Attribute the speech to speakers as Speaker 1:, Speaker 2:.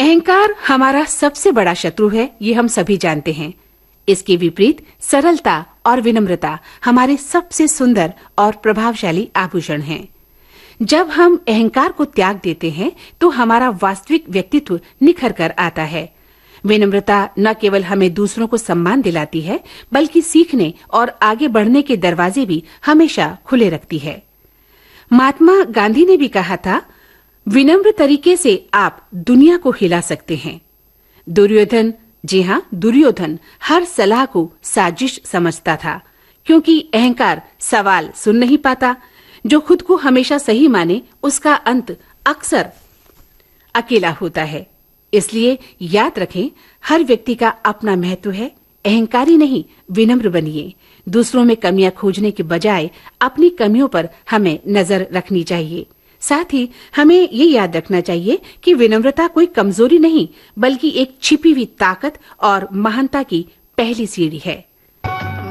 Speaker 1: अहंकार हमारा सबसे बड़ा शत्रु है, ये हम सभी जानते हैं। इसके विपरीत सरलता और विनम्रता हमारे सबसे सुंदर और प्रभावशाली आभूषण हैं। जब हम अहंकार को त्याग देते हैं तो हमारा वास्तविक व्यक्तित्व निखर कर आता है। विनम्रता न केवल हमें दूसरों को सम्मान दिलाती है, बल्कि सीखने और आगे बढ़ने के दरवाजे भी हमेशा खुले रखती है। महात्मा गांधी ने भी कहा था, विनम्र तरीके से आप दुनिया को हिला सकते हैं। दुर्योधन, जी हाँ, दुर्योधन हर सलाह को साजिश समझता था, क्योंकि अहंकार सवाल सुन नहीं पाता। जो खुद को हमेशा सही माने, उसका अंत अक्सर अकेला होता है। इसलिए याद रखें, हर व्यक्ति का अपना महत्व है। अहंकारी नहीं, विनम्र बनिए। दूसरों में कमियां खोजने के बजाय अपनी कमियों पर हमें नजर रखनी चाहिए। साथ ही हमें ये याद रखना चाहिए कि विनम्रता कोई कमजोरी नहीं, बल्कि एक छिपी हुई ताकत और महानता की पहली सीढ़ी है।